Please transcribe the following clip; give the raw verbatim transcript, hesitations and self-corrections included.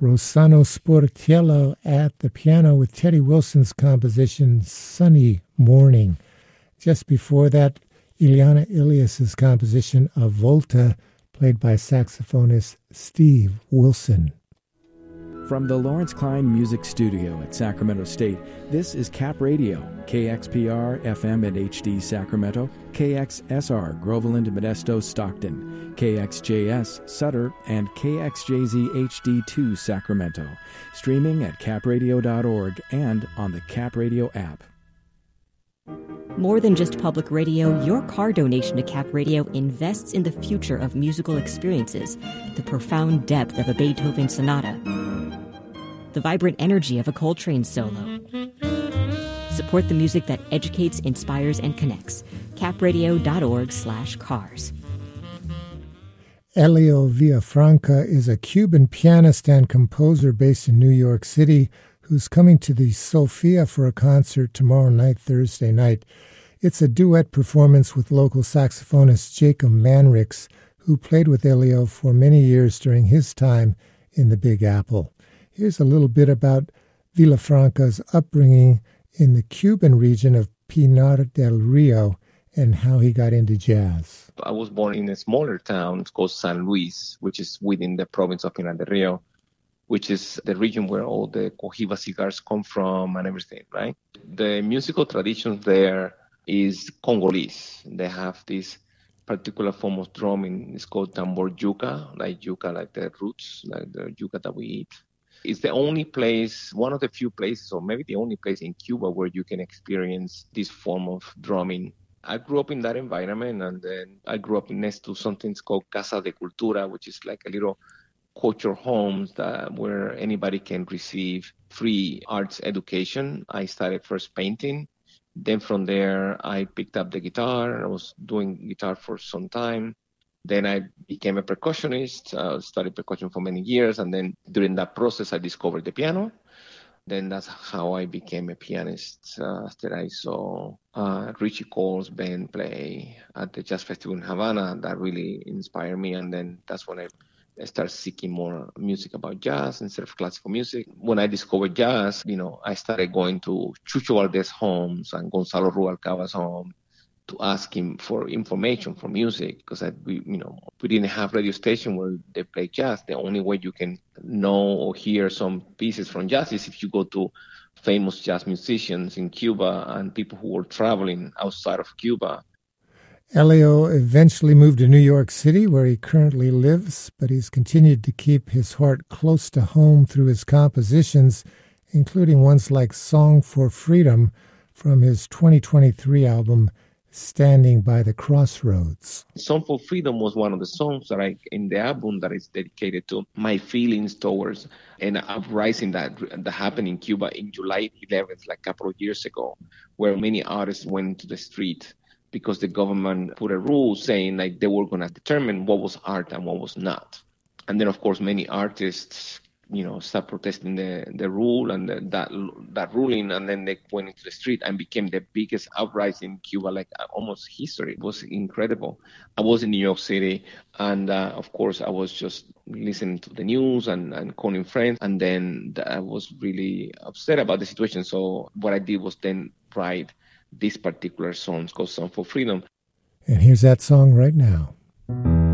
Rossano Sportiello at the piano with Teddy Wilson's composition, Sunny Morning. Just before that, Ileana Ilias's composition, A Volta, played by saxophonist Steve Wilson. From the Lawrence Klein Music Studio at Sacramento State, this is Cap Radio, K X P R F M and H D Sacramento, K X S R Groveland, Modesto, Stockton, K X J S Sutter, and K X J Z H D two Sacramento. Streaming at cap radio dot org and on the Cap Radio app. More than just public radio, your car donation to Cap Radio invests in the future of musical experiences, the profound depth of a Beethoven sonata, the vibrant energy of a Coltrane solo. Support the music that educates, inspires, and connects. cap radio dot org slash cars. Elio Villafranca is a Cuban pianist and composer based in New York City who's coming to the Sophia for a concert tomorrow night, Thursday night. It's a duet performance with local saxophonist Jacob Manrix, who played with Elio for many years during his time in the Big Apple. Here's a little bit about Villafranca's upbringing in the Cuban region of Pinar del Rio and how he got into jazz. I was born in a smaller town called San Luis, which is within the province of Pinar del Rio, which is the region where all the Cohiba cigars come from and everything, right? The musical tradition there is Congolese. They have this particular form of drumming. It's called tambor yuca, like yuca, like the roots, like the yuca that we eat. It's the only place, one of the few places, or maybe the only place in Cuba where you can experience this form of drumming. I grew up in that environment, and then I grew up next to something called Casa de Cultura, which is like a little culture homes that where anybody can receive free arts education. I started first painting. Then from there, I picked up the guitar. I was doing guitar for some time. Then I became a percussionist, uh, studied percussion for many years. And then during that process, I discovered the piano. Then that's how I became a pianist uh, after I saw uh, Richie Cole's band play at the Jazz Festival in Havana. That really inspired me. And then that's when I I started seeking more music about jazz instead of classical music. When I discovered jazz, you know, I started going to Chucho Valdés homes and Gonzalo Rubalcaba's home to ask him for information for music, because I, we, you know, we didn't have radio station where they play jazz. The only way you can know or hear some pieces from jazz is if you go to famous jazz musicians in Cuba and people who were traveling outside of Cuba. Elio eventually moved to New York City, where he currently lives, but he's continued to keep his heart close to home through his compositions, including ones like Song for Freedom from his twenty twenty-three album, Standing by the Crossroads. Song for Freedom was one of the songs that I, in the album that is dedicated to my feelings towards an uprising that, that happened in Cuba in July eleventh, like a couple of years ago, where many artists went to the street because the government put a rule saying like they were going to determine what was art and what was not. And then, of course, many artists, you know, started protesting the, the rule and the, that that ruling, and then they went into the street and became the biggest uprising in Cuba, like almost history. It was incredible. I was in New York City, and uh, of course, I was just listening to the news and, and calling friends, and then I was really upset about the situation. So what I did was then write this particular song called Song for Freedom. And here's that song right now.